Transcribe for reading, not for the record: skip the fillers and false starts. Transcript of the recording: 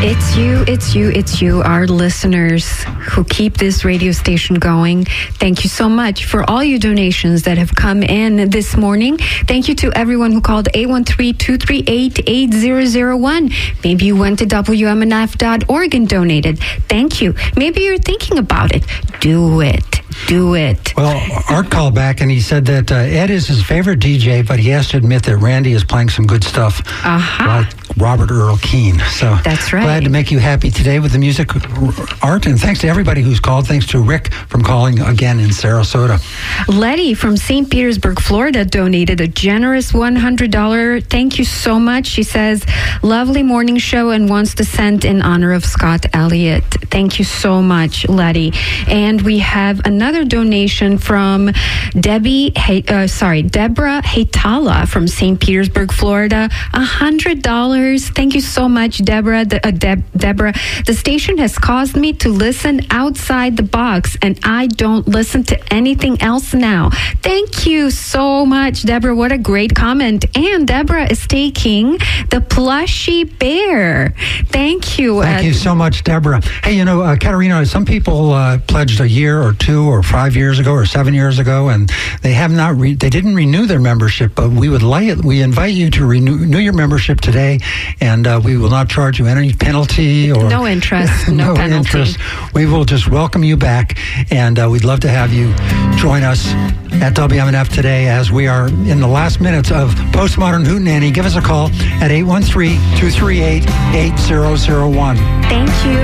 It's you, our listeners who keep this radio station going. Thank you so much for all your donations that have come in this morning. Thank you to everyone who called 813-238-8001. Maybe you went to WMNF.org and donated. Thank you. Maybe you're thinking about it. Do it. Well, Art called back and he said that Ed is his favorite DJ, but he has to admit that Randy is playing some good stuff, like Robert Earl Keen. So that's right. Glad to make you happy today with the music, Art, and thanks to everybody who's called. Thanks to Rick from calling again in Sarasota. Letty from St. Petersburg, Florida, donated a generous $100. Thank you so much. She says, lovely morning show and wants to send in honor of Scott Elliott. Thank you so much, Letty. And we have another donation from Deborah Haitala from St. Petersburg, Florida. $100. Thank you so much, Deborah. Deborah, the station has caused me to listen outside the box, and I don't listen to anything else now. Thank you so much, Deborah. What a great comment. And Deborah is taking the plushy bear. Thank you. Thank you so much, Deborah. Hey, Katerina, some people pledged a year or 2 or 5 years ago or 7 years ago, and they have not. They didn't renew their membership. But we invite you to renew your membership today, and we will not charge you any penalty or no interest, no penalty. Interest. We will just welcome you back, and we'd love to have you join us at WMNF today as we are in the last minutes of Postmodern Hootenanny. Give us a call at 813-238-8001. Thank you.